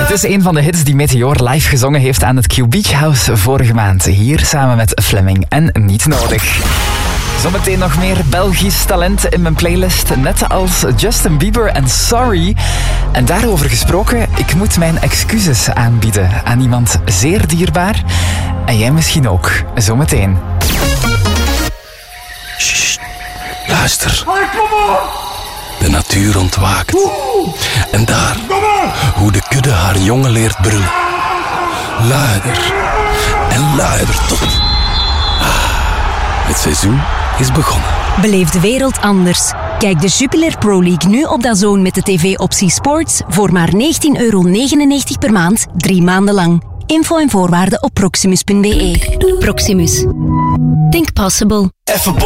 Het is een van de hits die Meteor live gezongen heeft aan het Q Beach House vorige maand. Hier samen met Fleming en Niet Nodig. Zometeen nog meer Belgisch talent in mijn playlist. Net als Justin Bieber en Sorry. En daarover gesproken, ik moet mijn excuses aanbieden aan iemand zeer dierbaar. En jij misschien ook. Zometeen. Sst, luister. De natuur ontwaakt. En daar, hoe de kudde haar jongen leert brullen. Luider en luider tot... Het seizoen is begonnen. Beleef de wereld anders. Kijk de Jupiler Pro League nu op DAZN met de tv-optie Sports voor maar €19,99 per maand, 3 maanden lang. Info en voorwaarden op proximus.be. Proximus. Think possible. Even